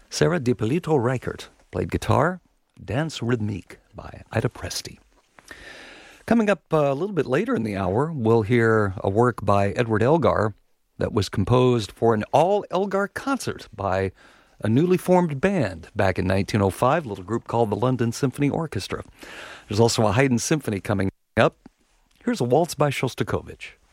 Sarah DiPolito Reichert played guitar. Danse Rhythmique by Ida Presti. Coming up a little bit later in the hour, we'll hear a work by Edward Elgar that was composed for an all-Elgar concert by a newly formed band back in 1905, a little group called the London Symphony Orchestra. There's also a Haydn Symphony coming up. Here's a waltz by Shostakovich.